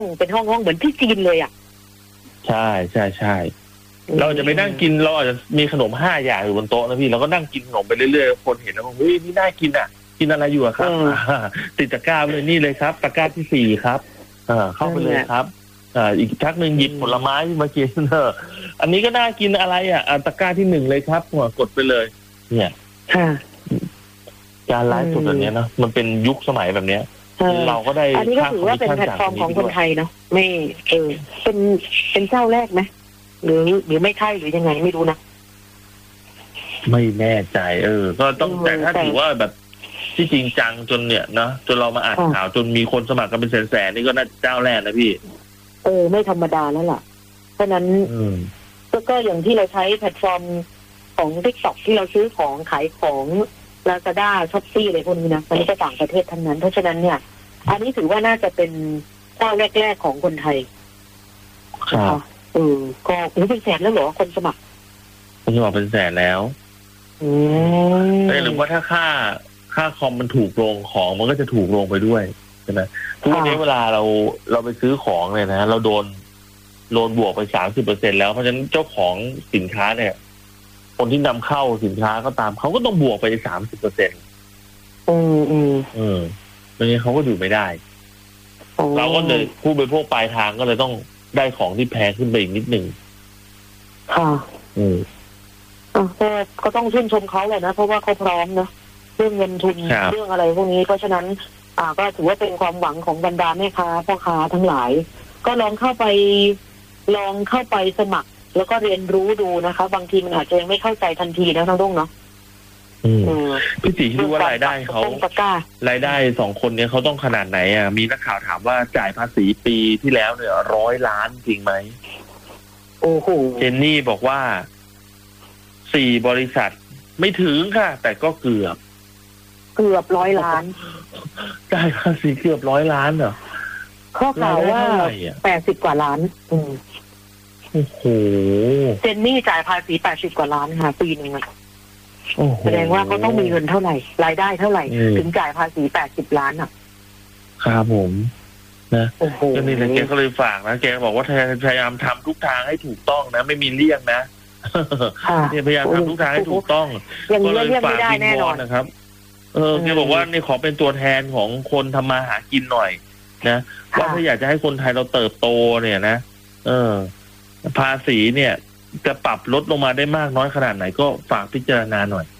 เป็นห้องเหมือนที่จีนเลยอ่ะใช่ใช่ใช่เราจะไปนั่งกินเราอาจจะมีขนม5 อย่างอยู่บนโต๊ะนะพี่เราก็นั่งกินขนมไปเรื่อยๆคนเห็นแล้วก็เฮ้ยนี่น่ากินอ่ะกินอะไรอยู่อะครับติดตะกร้าเลยนี่เลยครับตะกร้าที่4ครับเข้าไปเลยครับอีกชักหนึ่งหยิบผลไม้มากินอันนี้ก็น่ากินอะไรอ่ะตะกร้าที่1เลยครับกดไปเลยเนี่ยการไลฟ์สดแบบนี้นะมันเป็นยุคสมัยแบบเนี้ยเราก็ได้อันนี้ก็ถือว่าเป็นแพลตฟอร์มของคนไทยเนาะไม่เป็นเจ้าแรกไหมหรือไม่ใช่หรือยังไงไม่รู้นะไม่แน่ใจก็ต้องแต่ถ้าถือว่าแบบที่จริงจังจนเนี่ยนะจนเรามาอ่านข่าวจนมีคนสมัครกันเป็นแสนๆนี่ก็น่าเจ้าแรกนะพี่ไม่ธรรมดาแล้วล่ะเพราะนั้นก็อย่างที่เราใช้แพลตฟอร์มของ TikTok ที่เราซื้อของขายของ Lazada Shopee อะไรพวกนี้นะมันก็ต่างประเทศทั้งนั้นเพราะฉะนั้นเนี่ยอันนี้ถือว่าน่าจะเป็นเจ้าแรกๆของคนไทยครับก็เป็นแสนแล้วเหรอคนสมัครเป็นแสนแล้วหรือว่าถ้าค่าคอมมันถูกลงของมันก็จะถูกลงไปด้วยใช่ไหมทุกวันนี้เวลาเราไปซื้อของเนี่ยนะเราโดนบวกไป30%แล้วเพราะฉะนั้นเจ้าของสินค้าเนี่ยคนที่นำเข้าสินค้าก็ตามเขาก็ต้องบวกไป30%ไม่งั้นเขาก็อยู่ไม่ได้เราก็เลยผู้บริโภคปลายทางก็เลยต้องได้ของที่แพงขึ้นไปอีกนิดหนึ่งก็ต้องชื่นชมเขาเลยนะเพราะว่าเขาพร้อมนะเรื่องเงินทุนเรื่องอะไรพวกนี้เพราะฉะนั้นก็ถือว่าเป็นความหวังของบรรดาแม่ค้าพ่อค้าทั้งหลายก็ลองเข้าไปสมัครแล้วก็เรียนรู้ดูนะคะบางทีมันอาจจะยังไม่เข้าใจทันทีนะน้องดุ้งเนาะพี่ตีคิดว่ารายได้เขารายได้2 คนเนี้ยเขาต้องขนาดไหนมีนักข่าวถามว่าจ่ายภาษีปีที่แล้วเนี่ย100 ล้านจริงไหมโอ้โหเจนนี่บอกว่า4 บริษัทไม่ถึงค่ะแต่ก็เกือบ 100 ล้านจ่ายภาษีเกือบ100 ล้านเหรอข้อข่าวว่า80 กว่าล้านโอ้โหเจนนี่จ่ายภาษี80 กว่าล้านค่ะปีนึงแสดงว่าเขาต้องมีเงินเท่าไหร่รายได้เท่าไหร่ถึงจ่ายภาษี80 ล้านครับผมนะก็นี่แหละแกก็เลยฝากนะแกบอกว่าพยายามทำทุกทางให้ถูกต้องนะไม่มีเลี่ยงนะเนี่ยพยายามทำทุกทางให้ถูกต้องก็เลยฝากวิงวอนนะครับแกบอกว่านี่ขอเป็นตัวแทนของคนทำมาหากินหน่อยนะว่าถ้าอยากจะให้คนไทยเราเติบโตเนี่ยนะภาษีเนี่ยจะปรับลดลงมาได้มากน้อยขนาดไหนก็ฝากพิจารณาหน่อย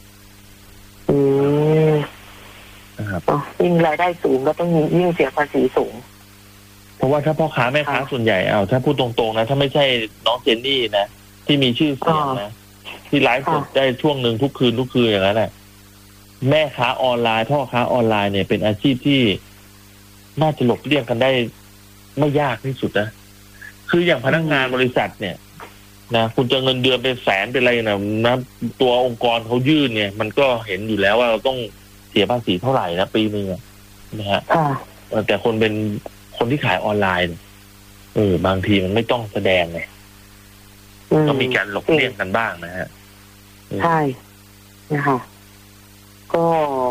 นะครับยิ่งรายได้สูงก็ต้องยิ่งเสียภาษีสูงเพราะว่าถ้าพ่อค้าแม่ค้าส่วนใหญ่ถ้าพูดตรงๆนะถ้าไม่ใช่น้องเจนนี่นะที่มีชื่อเสียงนะที่ไลฟ์สดได้ช่วงหนึ่งทุกคืนอย่างนั้นแหละแม่ค้าออนไลน์พ่อค้าออนไลน์เนี่ยเป็นอาชีพที่น่าจะหลบเลี่ยงกันได้ไม่ยากที่สุดนะคืออย่างพนักงานบริษัทเนี่ยนะคุณจะเงินเดือนเป็นแสนเป็นอะไรนะตัวองค์กรเขายื่นเนี่ยมันก็เห็นอยู่แล้วว่าเราต้องเสียภาษีเท่าไหร่นะปีนึงนะฮะแต่คนที่ขายออนไลน์บางทีมันไม่ต้องแสดงไงต้องมีการหลบเลี่ยงกันบ้างนะฮะใช่นะคะก็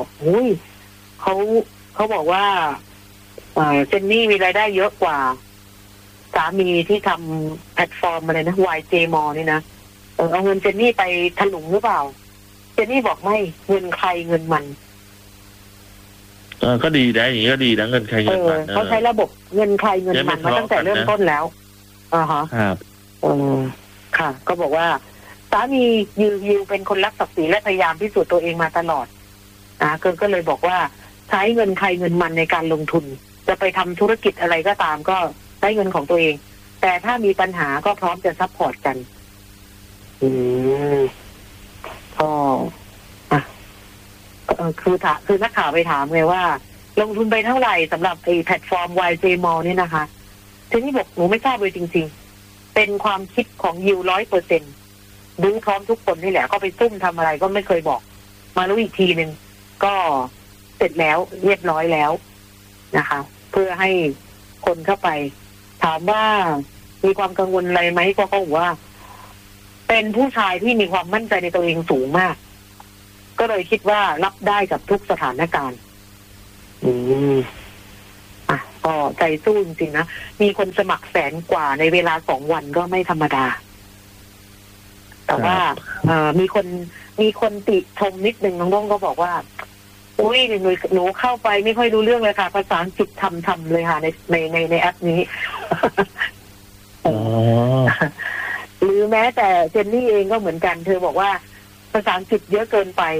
เขาบอกว่าเจนนี่มีรายได้เยอะกว่าสามีที่ทำแพลตฟอร์มอะไรนะ YJ Mall นี่นะเอาเงินเจนนี่ไปถลุงหรือเปล่าเจนนี่บอกไม่เงินใครเงินมันก็ดีนะอย่างนี้ก็ดีนะเงินใครเงินมันเขาใช้ระบบเงินใครเงินมันมาตั้งแต่เริ่มต้นแล้วครับค่ะก็บอกว่าสามียิวเป็นคนรักศักดิ์ศรีและพยายามพิสูจน์ตัวเองมาตลอดก็เลยบอกว่าใช้เงินใครเงินมันในการลงทุนจะไปทำธุรกิจอะไรก็ตามก็ใช้เงินของตัวเองแต่ถ้ามีปัญหาก็พร้อมจะซัพพอร์ตกันคือนักข่าวไปถามไงว่าลงทุนไปเท่าไหร่สำหรับไอ้แพลตฟอร์ม YJ Mall นี่นะคะทีนี้บอกหนูไม่ทราบเลยจริงๆเป็นความคิดของยิว 100%ดูพร้อมทุกคนนี่แหละก็ไปซุ่มทำอะไรก็ไม่เคยบอกมารู้อีกทีนึงก็เสร็จแล้วเรียบร้อยแล้วนะคะเพื่อให้คนเข้าไปถามว่ามีความกังวลอะไรไหมก็บอกว่าเป็นผู้ชายที่มีความมั่นใจในตัวเองสูงมากก็เลยคิดว่ารับได้กับทุกสถานการณ์ก็ใจสู้จริงๆนะมีคนสมัครแสนกว่าในเวลา2 วันก็ไม่ธรรมดา แต่ว่ามีคนติชมนิดนึงน้องๆก็บอกว่าอุ้ยหนูเข้าไปไม่ค่อยรู้เรื่องเลยค่ะภาษาอังกฤษทำเลยค่ะในแอปนี้หรือแม้แต่เจนนี่เองก็เหมือนกันเธอบอกว่าภาษาอังกฤษเยอะเกินไป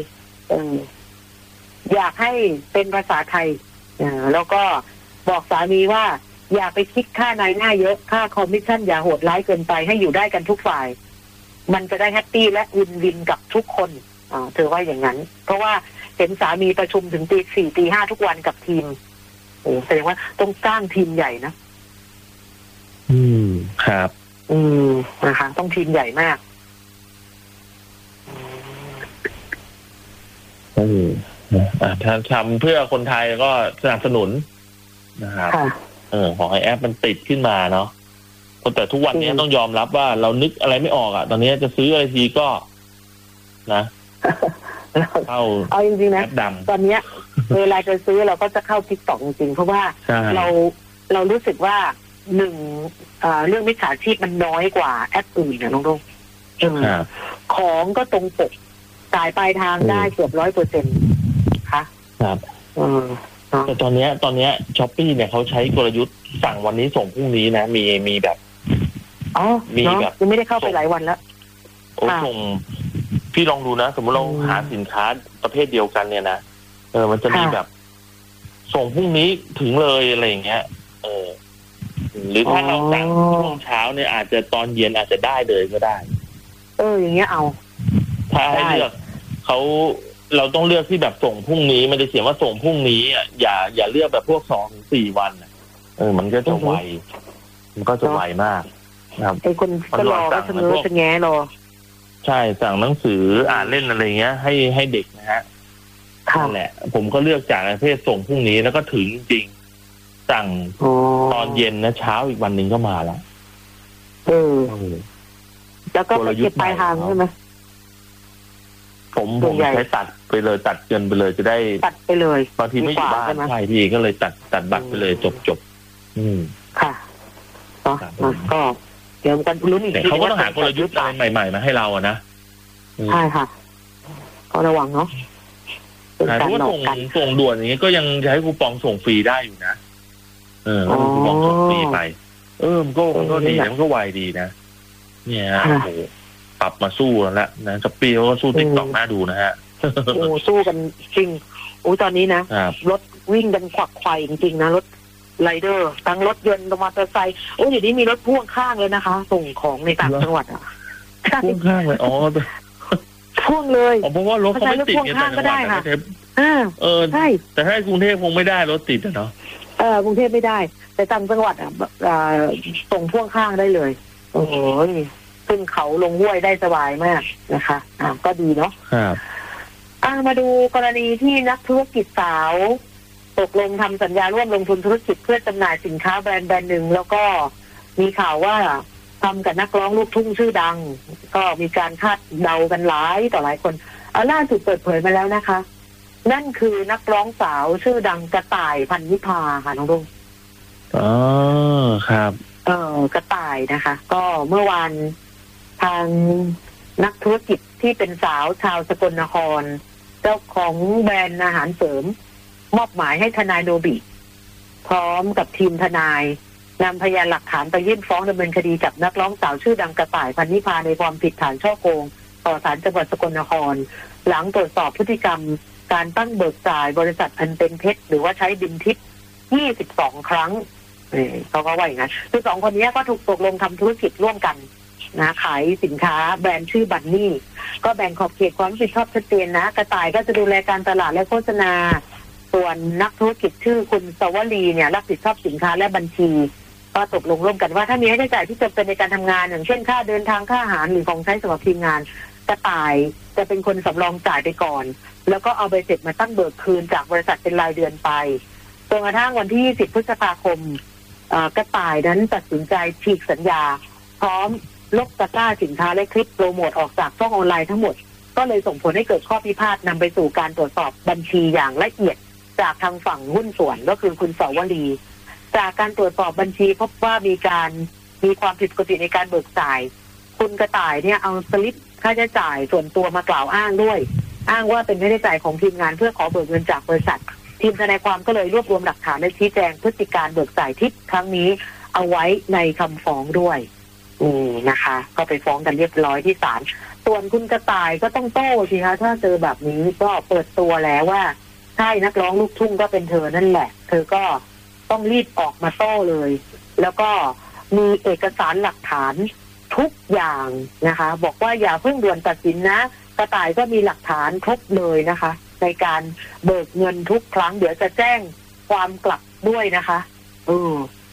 อยากให้เป็นภาษาไทยแล้วก็บอกสามีว่าอย่าไปคิดค่านายหน้าเยอะค่าคอมมิชชั่นอย่าโหดร้ายเกินไปให้อยู่ได้กันทุกฝ่ายมันจะได้แฮปปี้และวินกับทุกคนเธอว่าอย่างนั้นเพราะว่าเห็นสามีประชุมถึงตี 4 ตี 5ทุกวันกับทีมแสดงว่าต้องสร้างทีมใหญ่นะครับนะคะต้องทีมใหญ่มากถ้าทำเพื่อคนไทยก็สนับสนุนนะครับขอให้แอปมันติดขึ้นมาเนาะแต่ทุกวันนี้ต้องยอมรับว่าเรานึกอะไรไม่ออกตอนนี้จะซื้ออะไรทีก็นะเอาจริงๆนะตอนนี้เวลาจะซื้อเราก็จะเข้าTikTokจริงๆเพราะว่าเรารู้สึกว่าเรื่องมิจฉาชีพมันน้อยกว่าแอปอื่นนะน้องๆของก็ตรงปกจ่ายปลายทางได้เกือบ100%ค่ะครับแต่ตอนนี้ช้อปปี้เนี่ยเขาใช้กลยุทธ์สั่งวันนี้ส่งพรุ่งนี้นะมีแบบมีแบบยังไม่ได้เข้าไปหลายวันแล้วส่งพี่ลองดูนะสมมติเราหาสินค้าประเภทเดียวกันเนี่ยนะมันจะมีแบบส่งพรุ่งนี้ถึงเลยอะไรอย่างเงี้ยหรือถ้าเราสั่งช่วงเช้าเนี่ยอาจจะตอนเย็นอาจจะได้เลยก็ได้อย่างเงี้ยเอาถ้าให้เลือกเราต้องเลือกที่แบบส่งพรุ่งนี้ไม่ได้เขียนว่าส่งพรุ่งนี้อย่าเลือกแบบพวก2-4 วันมันก็จะไวมากนะครับไอ้คนก็รอก็จะแง้รอใช่สั่งหนังสืออ่านเล่นอะไรเงี้ยให้เด็กนะฮะนั่นแหละผมก็เลือกจากประเภทส่งพรุ่งนี้แล้วก็ถึงจริงสั่งตอนเย็นนะเช้าอีกวันหนึ่งก็มาแล้วแล้วก็เก็บปลายทางใช่ไหมผมใช้ตัดไปเลยตัดเงินไปเลยจะได้ตัดไปเลยบางทีไม่อยู่บ้านใช่พี่ก็เลยตัดบัตรไปเลยจบค่ะก็เดี๋ยวกันลุ้นอีกทีเขาก็ต้องหากลยุทธ์อะไรใหม่ๆมาให้เราอะนะใช่ค่ะก็ระวังเนาะเพราะว่าส่งด่วนอย่างนี้ก็ยังใช้คูปองส่งฟรีได้อยู่นะคูปองส่งฟรีไปมันก็ดีนะมันก็ไวดีนะเนี่ยโอ้โหปรับมาสู้แล้วนะช้อปปี้เขาก็สู้TikTokน่าดูนะฮะสู้กันจริงตอนนี้นะรถวิ่งกันขวักไขว่จริงๆนะรถไรเดอร์ทั้งรถยนต์มอเตอร์ไซค์เดี๋ยวนี้มีรถพ่วงข้างเลยนะคะส่งของในต่างจังหวัดพ่วงข้างเลยพ่วงเลยเพราะว่ารถเขาไม่ติดไงแต่ก็ได้ค่ะใช่แต่ถ้ากรุงเทพคงไม่ได้รถติดเนาะกรุงเทพไม่ได้แต่ต่างจังหวัดส่งพ่วงข้างได้เลยขึ้นเขาลงห้วยได้สบายมากนะคะก็ดีเนาะมาดูกรณีที่นักธุรกิจสาวตกลงทำสัญญาร่วมลงทุนธุรกิจเพื่อจำหน่ายสินค้าแบรนด์หนึ่งแล้วก็มีข่าวว่าทำกับนักร้องลูกทุ่งชื่อดังก็มีการคาดเดากันหลายต่อหลายคนล่าสุดเปิดเผยมาแล้วนะคะนั่นคือนักร้องสาวชื่อดังกระต่ายพันนิพาค่ะน้องรุ่งครับกระต่ายนะคะก็เมื่อวานทางนักธุรกิจที่เป็นสาวชาวสกลนครเจ้าของแบรนด์อาหารเสริมมอบหมายให้ทนายโนบิพร้อมกับทีมทนายนำพยานหลักฐานไปยื่นฟ้องดำเนินคดีกับนักร้องสาวชื่อดังกระต่ายพันนิพาในความผิดฐานฉ้อโกงต่อศาลจังหวัดสกลนครหลังตรวจสอบพฤติกรรมการตั้งเบิกจ่ายบริษัทอันเป็นเท็จหรือว่าใช้บินทิป22 ครั้งเขาก็ว่าอย่างนั้นคือ2 คนนี้ก็ถูกตกลงทำธุรกิจร่วมกันนะขายสินค้าแบรนด์ชื่อบันนี่ก็แบ่งขอบเขตความรับผิดชอบชัดเจนนะกระต่ายก็จะดูแลการตลาดและโฆษณาส่วนนักธุรกิจชื่อคุณสวลีเนี่ยรับผิดชอบสินค้าและบัญชีก็ตกลงร่วมกันว่าถ้ามีค่าใช้จ่ายที่จำเป็นในการทำงานอย่างเช่นค่าเดินทางค่าอาหารหรือของใช้สำหรับทีมงานกระต่ายจะเป็นคนสำรองจ่ายไปก่อนแล้วก็เอาใบเสร็จมาตั้งเบิกคืนจากบริษัทเป็นรายเดือนไปจนกระทั่งวันที่10 พฤษภาคมกระต่ายนั้นตัดสินใจฉีกสัญญาพร้อมลบตะกร้าสินค้าและคลิปโปรโมทออกจากช่องออนไลน์ทั้งหมดก็เลยส่งผลให้เกิดข้อพิพาทนำไปสู่การตรวจสอบบัญชีอย่างละเอียดจากทางฝั่งหุ้นส่วนก็คือคุณสวลีจากการตรวจสอบบัญชีพบว่ามีความผิดปกติในการเบิกจ่ายคุณกระต่ายเนี่ยเอาสลิปค่าใช้จ่ายส่วนตัวมากล่าวอ้างด้วยอ้างว่าเป็นค่าใช้จ่ายของทีมงานเพื่อขอเบิกเงินจากบริษัททีมทนายความก็เลยรวบรวมหลักฐานและชี้แจงพฤติการเบิกจ่ายทิปครั้งนี้เอาไว้ในคำฟ้องด้วยนะคะก็ไปฟ้องกันเรียบร้อยที่ศาลส่วนคุณกระต่ายก็ต้องโต้สิคะถ้าเจอแบบนี้ก็เปิดตัวแล้วว่าใช่นักร้องลูกทุ่งก็เป็นเธอนั่นแหละเธอก็ต้องรีบออกมาโต้เลยแล้วก็มีเอกสารหลักฐานทุกอย่างนะคะบอกว่าอย่าเพิ่งด่วนตัดสินนะกระต่ายก็มีหลักฐานครบเลยนะคะในการเบิกเงินทุกครั้งเดี๋ยวจะแจ้งความกลับด้วยนะคะโอ้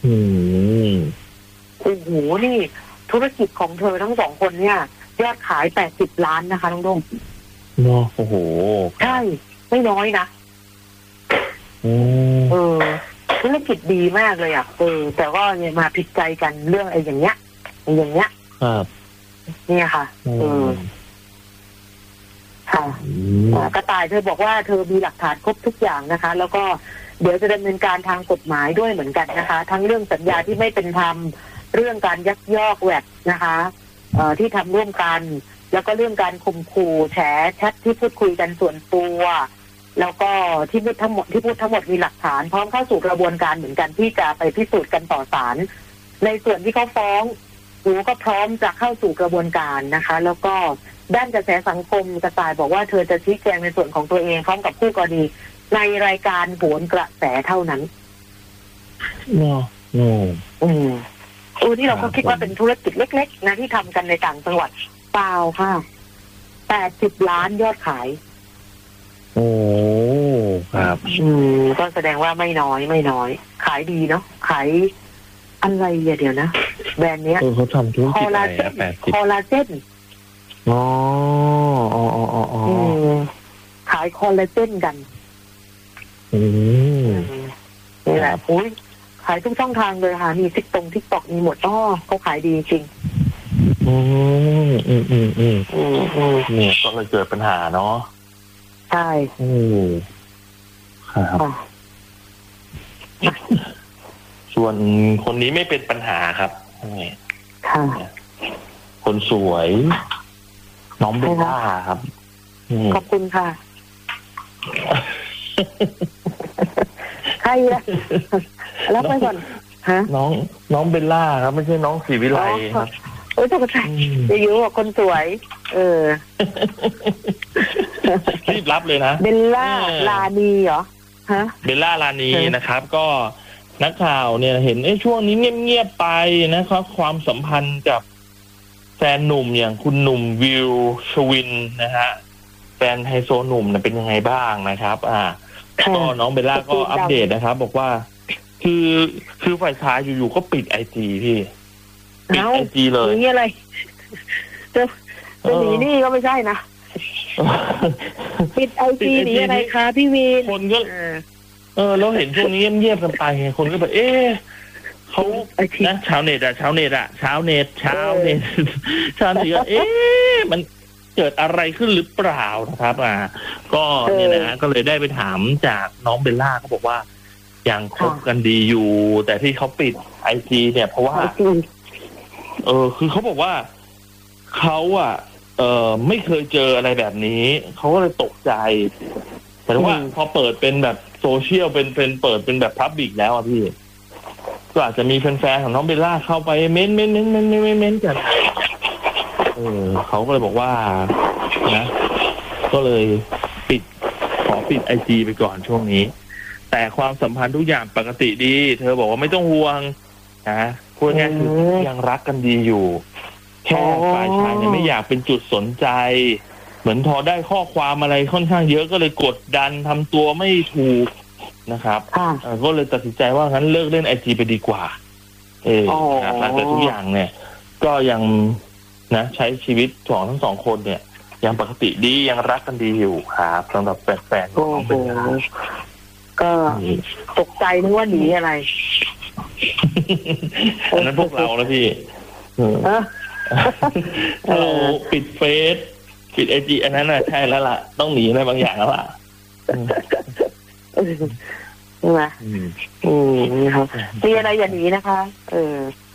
โหนี่ธุรกิจของเธอทั้งสองคนเนี่ยยอดขาย80 ล้านนะคะน้องดงโอ้โหใช่ไม่น้อยนะธุรกิจดีมากเลยอ่ะแต่ก็เนี่ยมาผิดใจกันเรื่องไอ้อย่างเงี้ยครับเนี่ยค่ะค่ะกระต่ายเธอบอกว่าเธอมีหลักฐานครบทุกอย่างนะคะแล้วก็เดี๋ยวจะดำเนินการทางกฎหมายด้วยเหมือนกันนะคะทั้งเรื่องสัญญาที่ไม่เป็นธรรมเรื่องการยักยอกแวดนะคะที่ทำร่วมกันแล้วก็เรื่องการข่มขู่แฉแชทที่พูดคุยกันส่วนตัวแล้วก็ที่พูดทั้งหมดมีหลักฐานพร้อมเข้าสู่กระบวนการเหมือนกันที่จะไปพิสูจน์กันต่อศาลในส่วนที่เขาฟ้องหนูก็พร้อมจะเข้าสู่กระบวนการนะคะแล้วก็ด้านกระแสสังคมกระต่ายบอกว่าเธอจะชี้แจงในส่วนของตัวเองพร้อมกับคู่กรณีในรายการโหนกระแสเท่านั้นที่เราก็คิดว่าเป็นธุรกิจเล็กๆนะที่ทำกันในต่างจังหวัดเปล่าค่ะ80 ล้านยอดขายครับก็แสดงว่าไม่น้อยขายดีเนาะขายอะไรเดี๋ยวนะแบรนด์เนี้ยเขาทำธุรกิจอะไรคอลลาเจนขายคอลลาเจนกันนี่แหละขายทุกช่องทางเลยค่ะมีทิกตอกมีหมดเขาขายดีจริงเนี่ยก็เลยเกิดปัญหาเนาะใช่ครับส่วนคนนี้ไม่เป็นปัญหาครับค่ะคนสวยน้องเบลล่าครับขอบคุณค่ะใครอะแล้วไปก่อนฮะน้องเบลล่าครับไม่ใช่น้องศรีวิไลครับตกใจจะอยู่กับคนสวยรีบรับเลยนะเบลล่าลานีเหรอฮะเบลล่าลานีนะครับก็นักข่าวเนี่ยเห็นช่วงนี้เงียบๆไปนะครับความสัมพันธ์กับแฟนหนุ่มอย่างคุณหนุ่มวิวชวินนะฮะแฟนไฮโซหนุ่มเป็นยังไงบ้างนะครับก็น้องเบลล่าก็อัปเดตนะครับบอกว่าคือฝ่ายชายอยู่ๆก็ปิดIGพี่ปิดIGเลยนี่อะไรจะหนีนี่ก็ไม่ใช่นะปิดIGหนีอะไรคะพี่วีนคนก็เราเห็นช่วงนี้เงียบๆกันไปคนก็แบบเขานะชาวเน็ตมันเกิดอะไรขึ้นหรือเปล่านะครับก็เนี่ยนะก็เลยได้ไปถามจากน้องเบลล่าเขาบอกว่ายังคบกันดีอยู่แต่ที่เขาปิดIGเนี่ยเพราะว่าคือเขาบอกว่าเขาไม่เคยเจออะไรแบบนี้เขาก็เลยตกใจแต่ว่าพอเปิดเป็นแบบโซเชียลเป็นเปิดเป็นแบบพับลิกแล้วพี่ก็อาจจะมีแฟนๆของน้องเบลล่าเข้าไปเม้นกันเขาก็เลยบอกว่านะก็เลยขอปิดIGไปก่อนช่วงนี้แต่ความสัมพันธ์ทุกอย่างปกติดีเธอบอกว่าไม่ต้องห่วงนะพูดง่ายคือยังรักกันดีอยู่แค่ฝ่ายชายเนี่ยไม่อยากเป็นจุดสนใจเหมือนพอได้ข้อความอะไรค่อนข้างเยอะก็เลยกดดันทำตัวไม่ถูกนะครับก็เลยตัดสินใจว่างั้นเลิกเล่นIGไปดีกว่าแต่ทุกอย่างเนี่ยก็ยังนะใช้ชีวิตของทั้งสองคนเนี่ยยังปกติดียังรักกันดีอยู่ครับสำหรับแฟนๆของน้องเบลล่าก็ตกใจนึกว่าหนีอะไรอันนั้นพวกเราแล้วพี่เราปิดเฟซปิดIGอันนั้นน่ะใช่แล้วล่ะต้องหนีอะไรบางอย่างแล้วล่ะใช่ไหมอืมนะคะมีอะไรอย่างนี้นะคะ